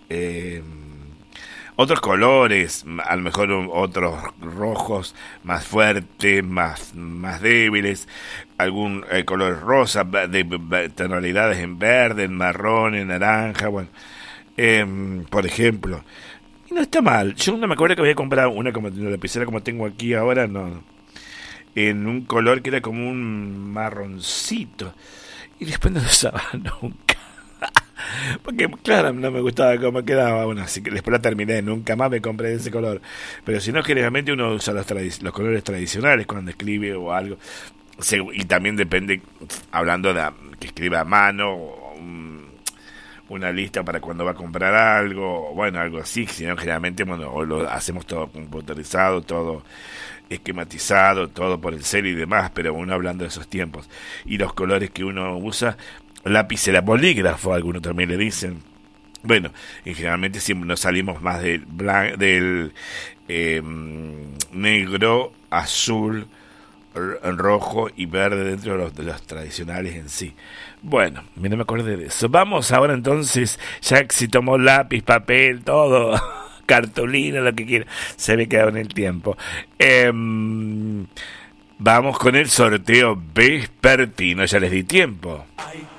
eh, otros colores, a lo mejor otros rojos más fuertes, más débiles, algún color rosa, tonalidades en verde, en marrón, en naranja, bueno, por ejemplo. Y no está mal. Yo no me acuerdo que había comprado una como una lapicera como tengo aquí ahora, no, en un color que era como un marroncito. Y después no lo usaba nunca. Porque, claro, no me gustaba cómo quedaba. Bueno, así que después la terminé. Nunca más me compré de ese color. Pero si no, generalmente uno usa los colores tradicionales cuando escribe o algo. Y también depende, hablando de que escriba a mano, una lista para cuando va a comprar algo, bueno, algo así. Si no, generalmente, bueno, o lo hacemos todo computarizado, todo esquematizado, todo por el cel y demás, pero uno hablando de esos tiempos. Y los colores que uno usa, lápiz bolígrafo, algunos también le dicen. Bueno, y generalmente siempre nos salimos más del negro, azul, rojo y verde dentro de los tradicionales en sí. Bueno, no me acordé de eso. Vamos ahora entonces, ya que si tomó lápiz, papel, todo, cartulina, lo que quiera, se me quedó en el tiempo. Vamos con el sorteo vespertino, ya les di tiempo.